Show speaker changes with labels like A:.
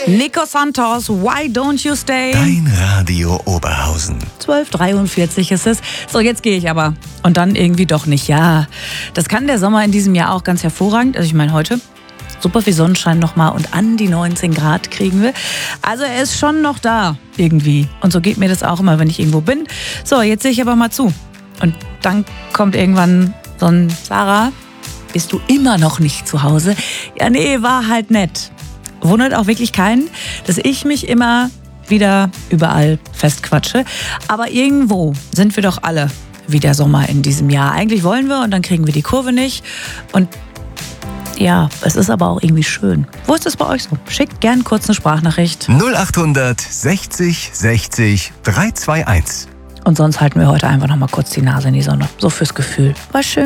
A: Nico Santos, Why Don't You Stay?
B: Dein Radio Oberhausen.
A: 12:43 ist es. So, jetzt gehe ich aber. Und dann irgendwie doch nicht. Ja, das kann der Sommer in diesem Jahr auch ganz hervorragend. Also ich meine heute super viel Sonnenschein nochmal und an die 19 Grad kriegen wir. Also er ist schon noch da irgendwie. Und so geht mir das auch immer, wenn ich irgendwo bin. So, jetzt sehe ich aber mal zu. Und dann kommt irgendwann so ein Sarah, bist du immer noch nicht zu Hause? Ja, nee, war halt nett. Wundert auch wirklich keinen, dass ich mich immer wieder überall festquatsche. Aber irgendwo sind wir doch alle wie der Sommer in diesem Jahr. Eigentlich wollen wir und dann kriegen wir die Kurve nicht. Und ja, es ist aber auch irgendwie schön. Wo ist es bei euch so? Schickt gern kurz eine Sprachnachricht.
B: 0800 60 60 321.
A: Und sonst halten wir heute einfach noch mal kurz die Nase in die Sonne. So fürs Gefühl. War schön.